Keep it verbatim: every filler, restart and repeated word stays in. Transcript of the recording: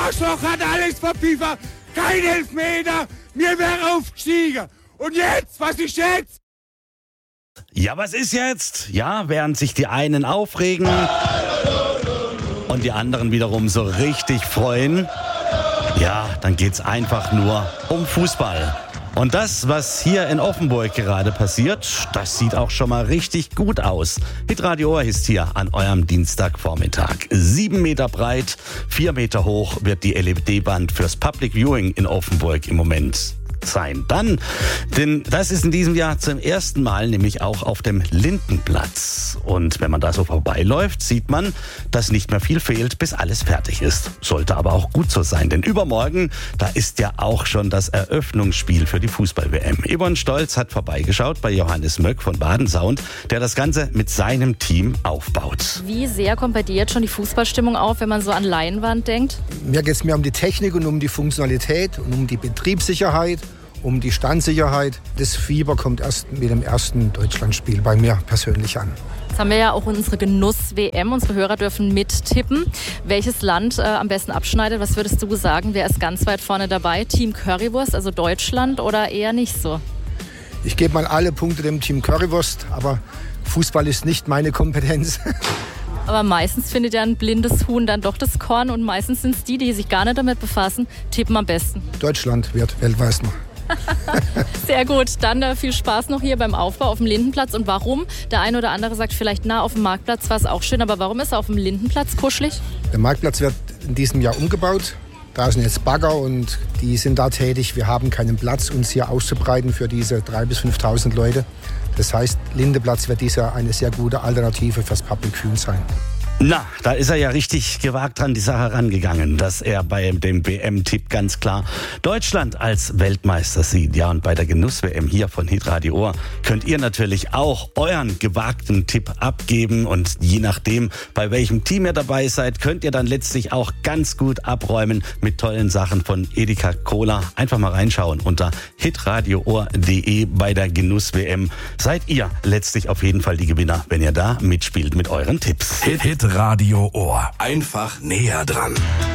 Arschloch hat alles verpfiffen. Kein Elfmeter. Wir wären aufgestiegen. Und jetzt? Was ist jetzt? Ja, was ist jetzt? Ja, während sich die einen aufregen und die anderen wiederum so richtig freuen, ja, dann geht's einfach nur um Fußball. Und das, was hier in Offenburg gerade passiert, das sieht auch schon mal richtig gut aus. Hitradio Ohr ist hier an eurem Dienstagvormittag. Sieben Meter breit, vier Meter hoch wird die L E D-Wand fürs Public Viewing in Offenburg im Moment sein. Dann, denn das ist in diesem Jahr zum ersten Mal nämlich auch auf dem Lindenplatz. Und wenn man da so vorbeiläuft, sieht man, dass nicht mehr viel fehlt, bis alles fertig ist. Sollte aber auch gut so sein, denn übermorgen, da ist ja auch schon das Eröffnungsspiel für die Fußball-W M. Yvonne Stolz hat vorbeigeschaut bei Johannes Möck von Badensound, der das Ganze mit seinem Team aufbaut. Wie sehr kommt bei dir jetzt schon die Fußballstimmung auf, wenn man so an Leinwand denkt? Mir geht es mehr um die Technik und um die Funktionalität und um die Betriebssicherheit, um die Standsicherheit. Das Fieber kommt erst mit dem ersten Deutschlandspiel bei mir persönlich an. Jetzt haben wir ja auch unsere Genuss-W M. Unsere Hörer dürfen mittippen, welches Land äh, am besten abschneidet. Was würdest du sagen, wer ist ganz weit vorne dabei? Team Currywurst, also Deutschland, oder eher nicht so? Ich gebe mal alle Punkte dem Team Currywurst, aber Fußball ist nicht meine Kompetenz. Aber meistens findet ja ein blindes Huhn dann doch das Korn und meistens sind es die, die sich gar nicht damit befassen, tippen am besten. Deutschland wird Weltmeister. Sehr gut, dann äh, viel Spaß noch hier beim Aufbau auf dem Lindenplatz. Und warum? Der eine oder andere sagt vielleicht, na, auf dem Marktplatz war es auch schön, aber warum ist er auf dem Lindenplatz kuschelig? Der Marktplatz wird in diesem Jahr umgebaut. Da sind jetzt Bagger und die sind da tätig. Wir haben keinen Platz, uns hier auszubreiten für diese dreitausend bis fünftausend Leute. Das heißt, Lindeplatz wird dieses Jahr eine sehr gute Alternative fürs Public Viewing sein. Na, da ist er ja richtig gewagt dran die Sache rangegangen, dass er bei dem W M-Tipp ganz klar Deutschland als Weltmeister sieht. Ja, und bei der Genuss-W M hier von Hitradio Ohr könnt ihr natürlich auch euren gewagten Tipp abgeben. Und je nachdem, bei welchem Team ihr dabei seid, könnt ihr dann letztlich auch ganz gut abräumen mit tollen Sachen von Edeka Cola. Einfach mal reinschauen unter hitradio ohr punkt de bei der Genuss-W M. Seid ihr letztlich auf jeden Fall die Gewinner, wenn ihr da mitspielt mit euren Tipps. Hit, Hit Radio Ohr. Einfach näher dran.